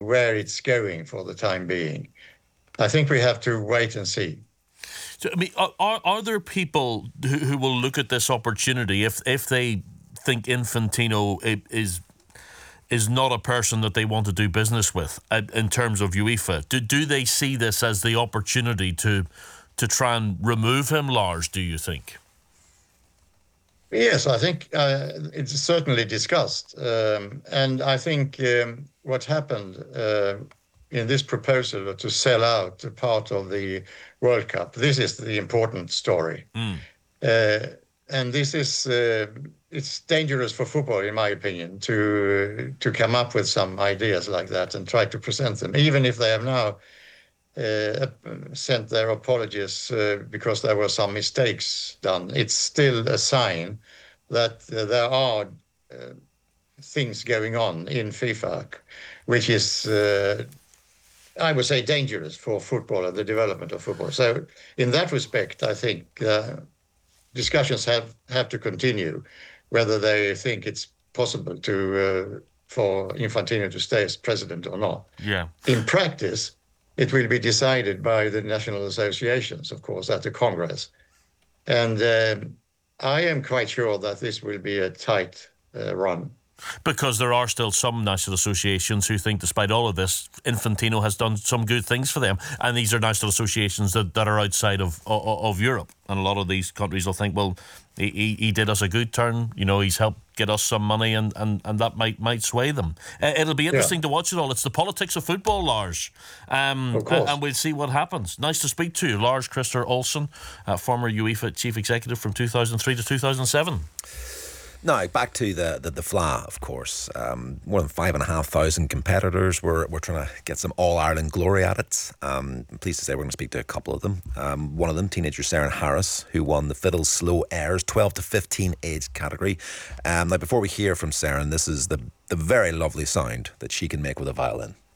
where it's going for the time being. I think we have to wait and see. So, I mean, are there people who will look at this opportunity if they think Infantino is not a person that they want to do business with in terms of UEFA? Do they see this as the opportunity to try and remove him, Lars, do you think? Yes, I think it's certainly discussed. And I think what happened in this proposal to sell out a part of the World Cup, this is the important story. And this is, it's dangerous for football, in my opinion, to come up with some ideas like that and try to present them, even if they have now sent their apologies because there were some mistakes done. It's still a sign that there are things going on in FIFA, which is, I would say, dangerous for football and the development of football. So in that respect, I think discussions have to continue, whether they think it's possible for Infantino to stay as president or not. Yeah. In practice, it will be decided by the national associations, of course, at the Congress. And I am quite sure that this will be a tight run. Because there are still some national associations who think, despite all of this, Infantino has done some good things for them. And these are national associations that are outside of Europe. And a lot of these countries will think, well, he did us a good turn. You know, he's helped get us some money, and that might sway them. It'll be interesting to watch it all. It's the politics of football, Lars. Of course. And we'll see what happens. Nice to speak to you, Lars Christer Olsen, former UEFA chief executive from 2003 to 2007. Now, back to the FLA, of course. More than 5,500 competitors. We're trying to get some All-Ireland glory at it. I'm pleased to say we're going to speak to a couple of them. One of them, teenager Seren Harris, who won the Fiddle's Slow Airs 12 to 15 age category. Now, before we hear from Seren, this is the very lovely sound that she can make with a violin.